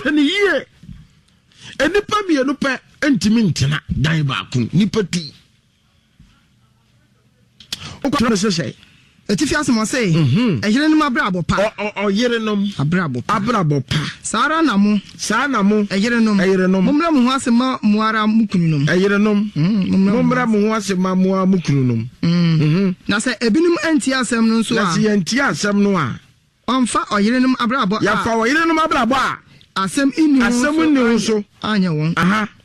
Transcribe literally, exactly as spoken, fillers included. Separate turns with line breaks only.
hwene yie enipa mienu pe entimi ntena dan ba kun nipa ti o kwa se se
etifi asemo say ehire no abrabo pa
o yire no
abrabo pa
abrabo pa
sara na mo
sa na mo
ehire no
ehire no
mumra mu ho asema muara mukunu no
ehire no mumra mu ho asema muara mukunu no mhm
na se ebinum anti asem no nso a
na se anti asem no a
onfa oyire no abrabo
ya fa oyire no abrabo a
asem inni ho
asem inni ho so
anya won
aha